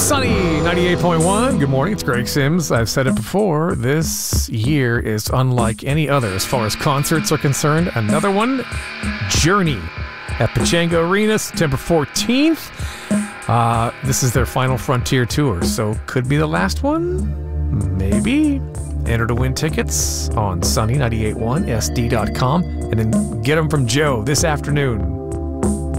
Sunny 98.1. Good morning, it's Greg Sims. I've said it before, this year is unlike any other as far as concerts are concerned. Another one, Journey at Pechanga Arena, September 14th. This is their final Frontier tour, so could be the last one? Maybe. Enter to win tickets on sunny981sd.com and then get them from Joe this afternoon.